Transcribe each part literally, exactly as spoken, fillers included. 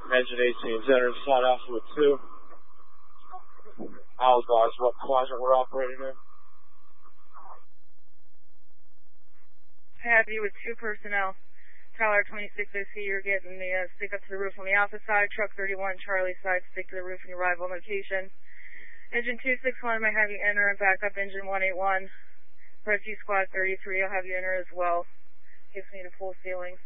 Engine eighteen is entering Slide Alpha with two. I'll advise what quadrant we're operating in. Have you with two personnel. Tower twenty-six, I see you're getting the uh, stick up to the roof on the Alpha side. Truck thirty-one, Charlie side, stick to the roof in your arrival location. Engine two six one, I may have you enter and back up engine one eight one. Rescue Squad thirty-three, I'll have you enter as well. In case we need a full ceiling.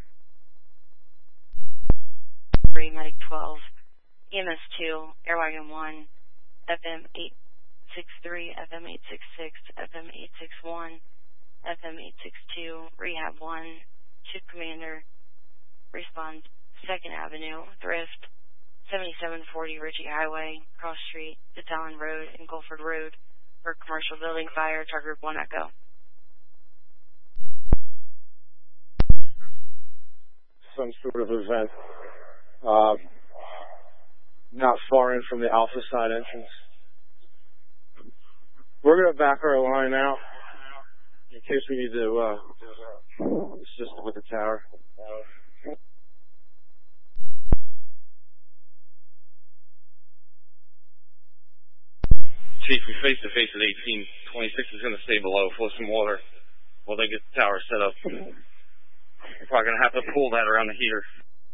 three, Medic twelve, E M S two, Air Wagon one, F M eight six three, F M eight six six, F M eight six one, F M eight six two, Rehab one, Ship Commander, respond second Avenue, Thrift, seventy-seven forty Ritchie Highway, Cross Street, Detalin Road, and Gulford Road, for commercial building fire, Tar Group one Echo. Some sort of event. Uh, not far in from the Alpha side entrance. We're going to back our line out in case we need to uh, assist with the tower. Chief, we face to face at eighteen. twenty-six is going to stay below, flow some water while they get the tower set up. We're probably going to have to pull that around the heater.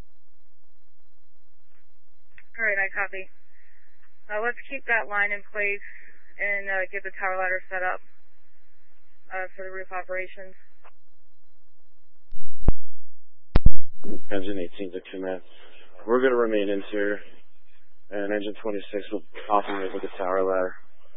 All right, I copy. Uh, let's keep that line in place and uh, get the tower ladder set up uh, for the roof operations. Engine eighteen to command. We're going to remain interior, and engine twenty-six will operate with the tower ladder.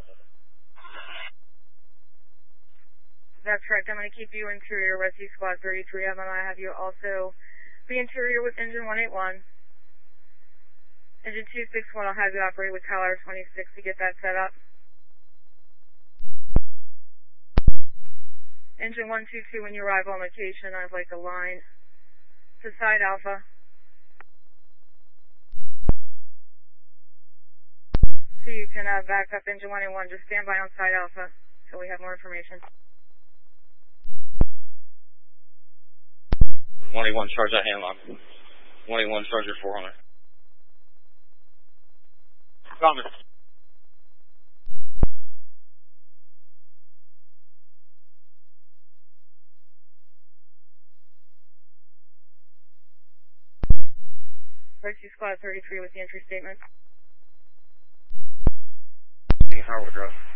That's correct. I'm going to keep you interior, Rescue Squad thirty-three. I'm going to have you also be interior with engine one eight one. Engine two six one, I'll have you operate with tower twenty-six to get that set up. Engine one two two, when you arrive on location, I'd like a line to side Alpha. So you can uh, back up engine one eight one. Just stand by on side Alpha until we have more information. one eight one, charge that hand lock. one eight one, charge your four hundred. Coming. Rescue Squad thirty-three with the entry statement. Howard Road.